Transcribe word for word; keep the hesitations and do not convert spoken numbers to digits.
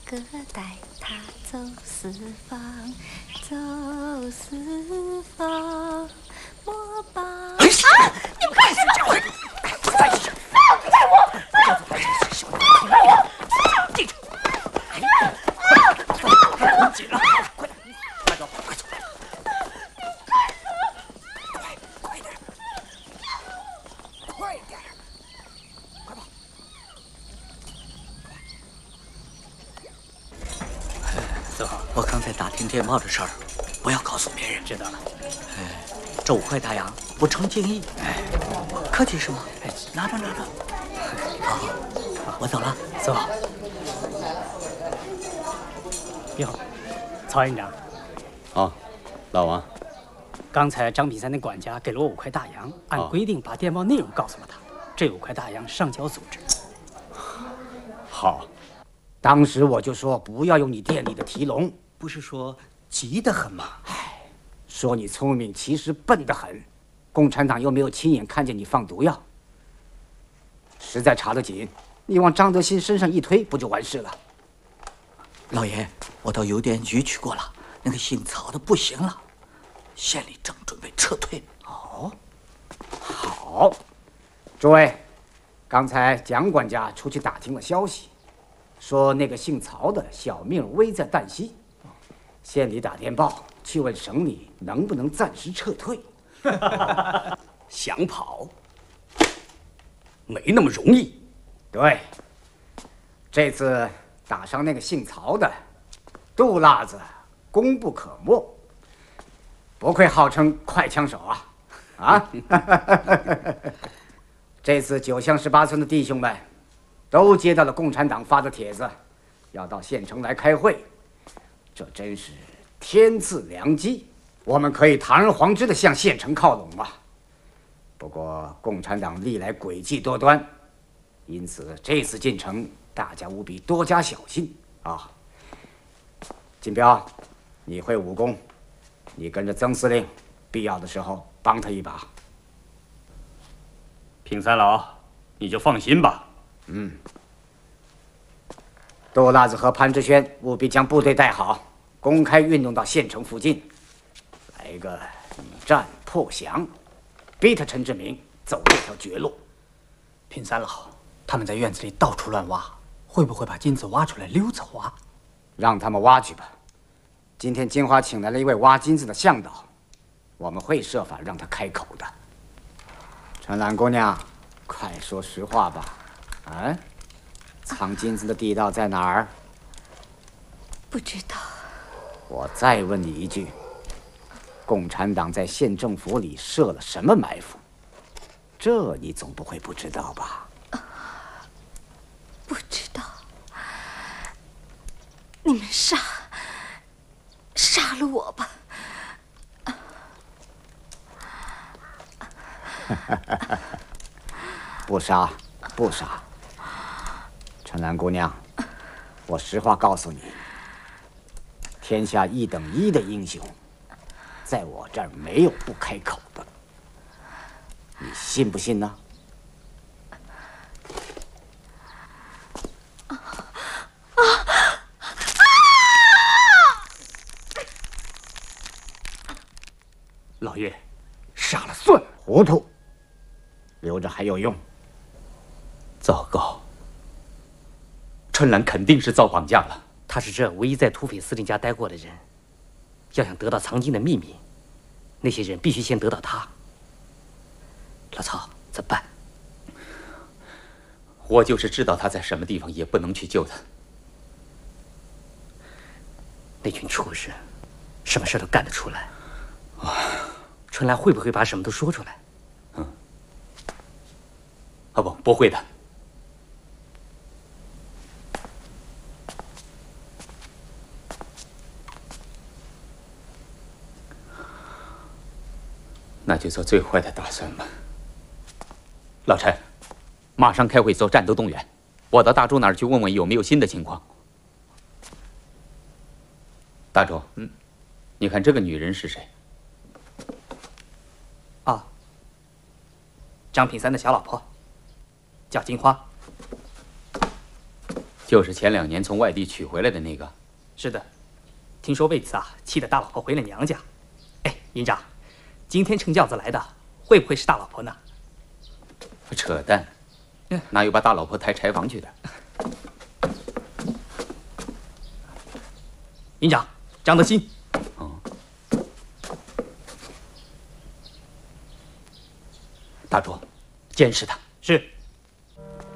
哥带他走四方，走四方，莫把啊！你们干什么？ 在这！放开我！放开我！地上！哎呀！快紧了！快点！快走！快走！快快点！快点！快跑！ 四号，我刚才打听电报的事儿，不要告诉别人。 知道了。 哎，这五块大洋不成敬意。哎，客气什么？ 哎，拿着拿着。 好，我走了。 四号。哟，曹院长。 啊，老王。 刚才张比三的管家给了我五块大洋，按规定把电报内容告诉了他。这五块大洋上交组织。 好。 当时我就说不要用你店里的提笼， 不是说急得很吗？ 唉，说你聪明，其实笨得很。共产党又没有亲眼看见你放毒药，实在查得紧，你往张德新身上一推，不就完事了？ 老爷，我倒有点逾矩过了。那个姓曹的不行了，县里正准备撤退。 哦，好，诸位，刚才蒋管家出去打听了消息。说那个姓曹的小命危在旦夕，县里打电报去问省里能不能暂时撤退。 想跑，没那么容易。 对，这次打伤那个姓曹的，杜辣子功不可没，不愧号称快枪手啊！啊，这次九乡十八村的弟兄们。都接到了共产党发的帖子，要到县城来开会，这真是天赐良机，我们可以堂而皇之地向县城靠拢啊。不过共产党历来诡计多端，因此这次进城，大家务必多加小心啊。金彪，你会武功，你跟着曾司令，必要的时候帮他一把。 平三老，你就放心吧。 嗯，杜辣子和潘志轩务必将部队带好，公开运动到县城附近，来一个以战破降，逼他陈志明走这条绝路。 平三老，他们在院子里到处乱挖，会不会把金子挖出来溜走啊？ 让他们挖去吧。今天金花请来了一位挖金子的向导，我们会设法让他开口的。陈兰姑娘，快说实话吧。啊，藏金子的地道在哪儿？ 不知道。 我再问你一句，共产党在县政府里设了什么埋伏？这你总不会不知道吧？ 不知道。你们杀杀了我吧。 不杀，不杀。陈兰姑娘，我实话告诉你，天下一等一的英雄，在我这儿没有不开口的，你信不信呢？ 啊啊啊！ 老爷，杀了算了。 糊涂，留着还有用。 糟糕。春兰肯定是遭绑架了。 他是这唯一在土匪司令家待过的人，要想得到藏金的秘密，那些人必须先得到他。老曹，怎么办？ 我就是知道他在什么地方，也不能去救他。 那群畜生，什么事都干得出来。春兰会不会把什么都说出来？ 嗯。啊不，不会的。那就做最坏的打算吧。老陈，马上开会做战斗动员，我到大柱那儿去问问有没有新的情况。大柱，嗯，你看这个女人是谁？ 啊，张品三的小老婆，叫金花。 就是前两年从外地娶回来的那个。 是的，听说为此啊，气得大老婆回了娘家。哎，营长，今天乘轿子来的，会不会是大老婆呢？ 扯淡，哪有把大老婆抬柴房去的？ 营长，张德新。 哦。大柱，监视他。 是。